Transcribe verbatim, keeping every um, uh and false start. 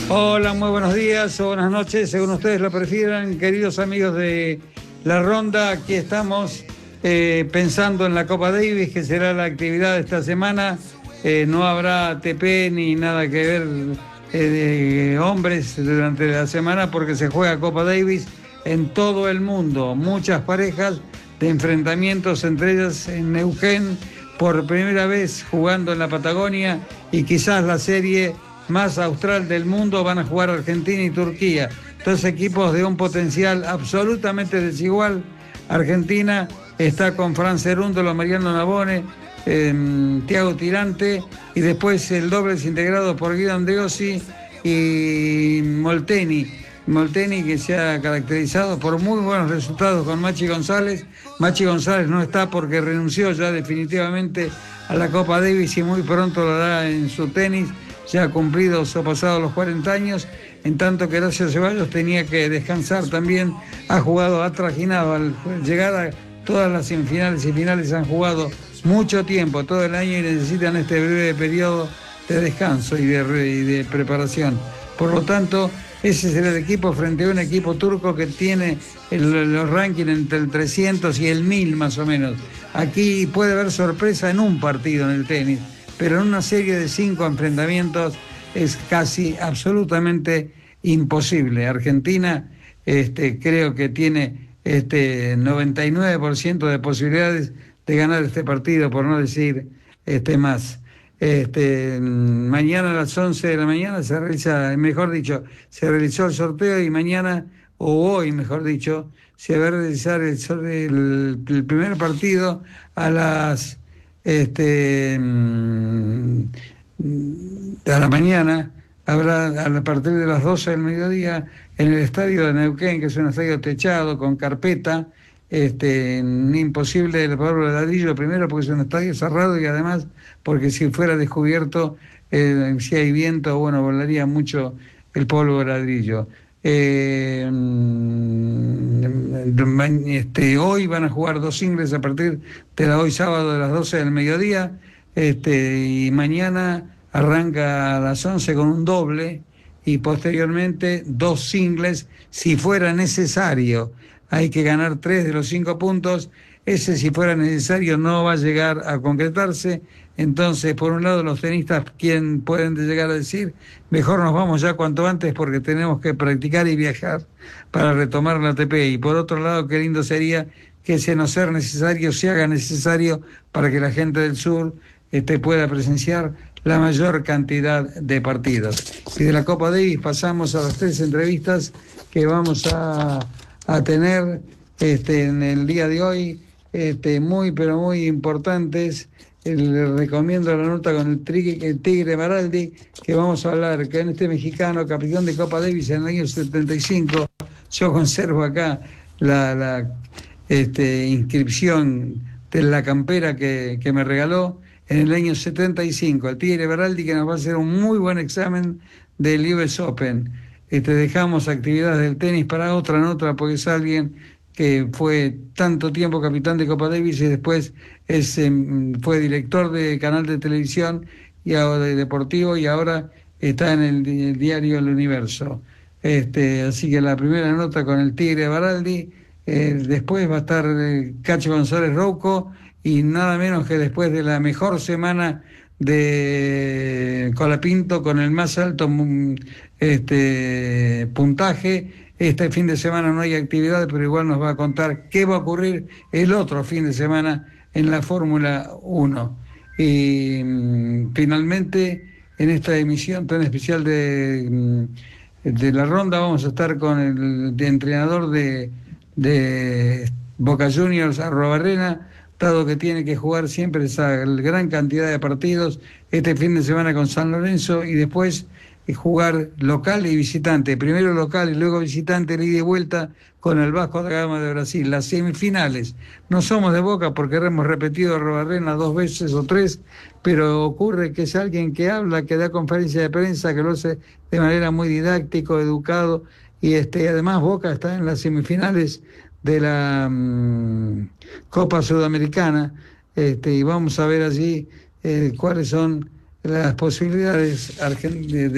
Hola, muy buenos días o buenas noches, según ustedes lo prefieran, queridos amigos de La Ronda. Aquí estamos eh, pensando en la Copa Davis, que será la actividad de esta semana. Eh, no habrá A T P ni nada que ver eh, de hombres durante la semana porque se juega Copa Davis en todo el mundo. Muchas parejas de enfrentamientos, entre ellas en Neuquén, por primera vez jugando en la Patagonia, y quizás la serie más austral del mundo. Van a jugar Argentina y Turquía, dos equipos de un potencial absolutamente desigual. Argentina está con Fran Cerúndolo, Mariano Navone, eh, Thiago Tirante, y después el dobles integrado por Guido Andreossi y Molteni. Molteni, que se ha caracterizado por muy buenos resultados con Machi González. Machi González no está porque renunció ya definitivamente a la Copa Davis y muy pronto lo hará en su tenis, ya cumplidos o pasados los cuarenta años, en tanto que Horacio Ceballos tenía que descansar también. Ha jugado, ha trajinado al llegar a todas las semifinales y finales, han jugado mucho tiempo, todo el año, y necesitan este breve periodo de descanso y de, y de preparación. Por lo tanto, ese será el equipo frente a un equipo turco que tiene el, los rankings entre el trescientos y el mil más o menos. Aquí puede haber sorpresa en un partido en el tenis, pero en una serie de cinco enfrentamientos es casi absolutamente imposible. Argentina este, creo que tiene este, noventa y nueve por ciento de posibilidades de ganar este partido, por no decir este, más. Este, mañana a las once de la mañana se realiza, mejor dicho, se realizó el sorteo, y mañana, o hoy mejor dicho, se va a realizar el, el, el primer partido a las este, a la mañana. Habrá a partir de las doce del mediodía en el estadio de Neuquén, que es un estadio techado con carpeta, este, imposible el polvo de ladrillo, primero porque es un estadio cerrado, y además porque si fuera descubierto, eh, si hay viento, bueno, volaría mucho el polvo de ladrillo. Eh, este, hoy van a jugar dos singles a partir de la hoy sábado de las doce del mediodía, este, y mañana arranca a las once con un doble, y posteriormente dos singles si fuera necesario. Hay que ganar tres de los cinco puntos. Ese, si fuera necesario, no va a llegar a concretarse. Entonces, por un lado, los tenistas quien pueden llegar a decir, mejor nos vamos ya cuanto antes porque tenemos que practicar y viajar para retomar la A T P. Y por otro lado, qué lindo sería que, ese no ser necesario, se haga necesario para que la gente del sur este, pueda presenciar la mayor cantidad de partidos. Y de la Copa Davis pasamos a las tres entrevistas que vamos a, a tener este, en el día de hoy, este, muy pero muy importantes. Les recomiendo la nota con el Tigre, el Tigre Baraldi, que vamos a hablar, que en este mexicano, campeón de Copa Davis en el año setenta y cinco. Yo conservo acá la, la este, inscripción de la campera que, que me regaló en el año setenta y cinco, el Tigre Baraldi, que nos va a hacer un muy buen examen del U S Open. Este, dejamos actividades del tenis para otra nota, porque es alguien que fue tanto tiempo capitán de Copa Davis y después es, eh, fue director de canal de televisión y ahora de deportivo, y ahora está en el, el diario El Universo. Este, así que la primera nota con el Tigre Baraldi, eh, después va a estar eh, Cacho González Rouco, y nada menos que después de la mejor semana de Colapinto, con el más alto este, puntaje. Este fin de semana no hay actividad, pero igual nos va a contar qué va a ocurrir el otro fin de semana en la Fórmula uno. Y mm, finalmente, en esta emisión tan especial de, de La Ronda, vamos a estar con el de entrenador de, de Boca Juniors, Arrobarrena, dado que tiene que jugar siempre esa gran cantidad de partidos, este fin de semana con San Lorenzo, y después jugar local y visitante, primero local y luego visitante, ida y vuelta con el Vasco da Gama de Brasil, las semifinales. No somos de Boca porque hemos repetido a Arrobarrena dos veces o tres, pero ocurre que es alguien que habla, que da conferencia de prensa, que lo hace de manera muy didáctico, educado, y este, además Boca está en las semifinales de la um, Copa Sudamericana, este, y vamos a ver allí eh, cuáles son las posibilidades de